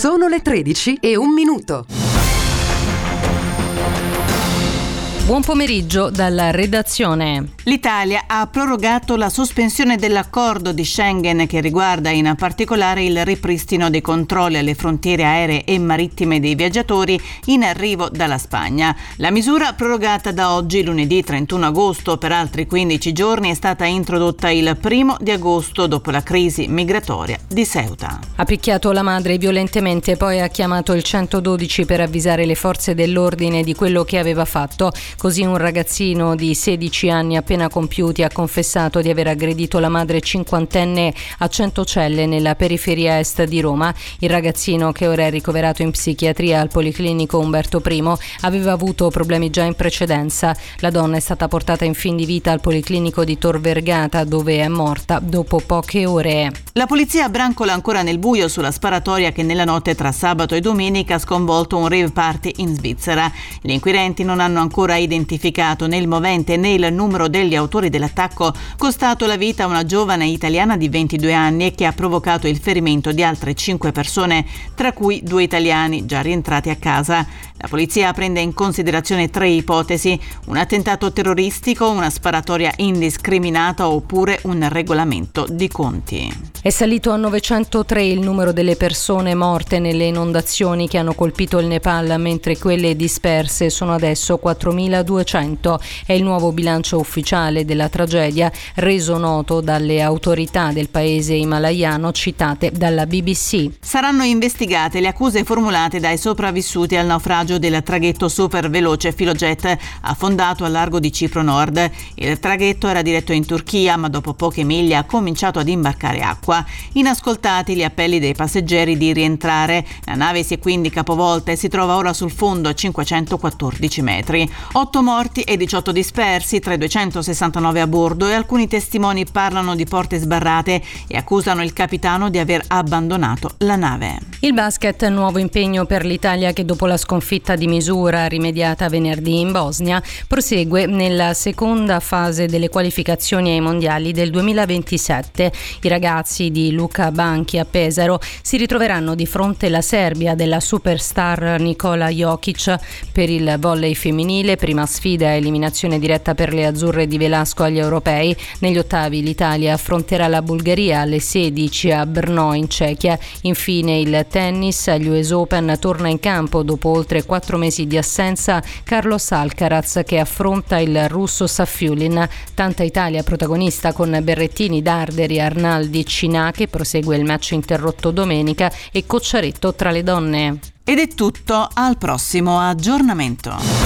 Sono le 13:01. Buon pomeriggio dalla redazione. L'Italia ha prorogato la sospensione dell'accordo di Schengen che riguarda in particolare il ripristino dei controlli alle frontiere aeree e marittime dei viaggiatori in arrivo dalla Spagna. La misura, prorogata da oggi, lunedì 31 agosto, per altri 15 giorni, è stata introdotta il 1 di agosto dopo la crisi migratoria di Ceuta. Ha picchiato la madre violentemente, poi ha chiamato il 112 per avvisare le forze dell'ordine di quello che aveva fatto. Così un ragazzino di 16 anni appena compiuti ha confessato di aver aggredito la madre cinquantenne a Centocelle nella periferia est di Roma. Il ragazzino, che ora è ricoverato in psichiatria al Policlinico Umberto I, aveva avuto problemi già in precedenza. La donna è stata portata in fin di vita al Policlinico di Tor Vergata, dove è morta dopo poche ore. La polizia brancola ancora nel buio sulla sparatoria che nella notte tra sabato e domenica ha sconvolto un rave party in Svizzera. Gli inquirenti non hanno ancora identificato né il movente né il numero degli autori dell'attacco, costato la vita a una giovane italiana di 22 anni e che ha provocato il ferimento di altre 5 persone, tra cui 2 italiani già rientrati a casa. La polizia prende in considerazione 3 ipotesi: un attentato terroristico, una sparatoria indiscriminata oppure un regolamento di conti. È salito a 903 il numero delle persone morte nelle inondazioni che hanno colpito il Nepal, mentre quelle disperse sono adesso 4.200. È il nuovo bilancio ufficiale della tragedia, reso noto dalle autorità del paese himalayano citate dalla BBC. Saranno investigate le accuse formulate dai sopravvissuti al naufragio del traghetto super veloce Filojet affondato al largo di Cipro Nord. Il traghetto era diretto in Turchia, ma dopo poche miglia ha cominciato ad imbarcare acqua. Inascoltati gli appelli dei passeggeri di rientrare, la nave si è quindi capovolta e si trova ora sul fondo a 514 metri. 8 morti e 18 dispersi tra i 269 a bordo, e alcuni testimoni parlano di porte sbarrate e accusano il capitano di aver abbandonato la nave. Il basket, nuovo impegno per l'Italia che dopo la sconfitta di misura rimediata venerdì in Bosnia prosegue nella seconda fase delle qualificazioni ai mondiali del 2027. I ragazzi di Luka Banchi a Pesaro si ritroveranno di fronte alla Serbia della superstar Nikola Jokic per il volley femminile, prima sfida a eliminazione diretta per le azzurre di Velasco agli europei. Negli ottavi l'Italia affronterà la Bulgaria alle 16 a Brno in Cechia. Infine il tennis, agli US Open torna in campo dopo oltre 4 mesi di assenza Carlos Alcaraz, che affronta il russo Safiulin. Tanta Italia protagonista con Berrettini, Darderi, Arnaldi, Cinà, che prosegue il match interrotto domenica, e Cocciaretto tra le donne. Ed è tutto, al prossimo aggiornamento.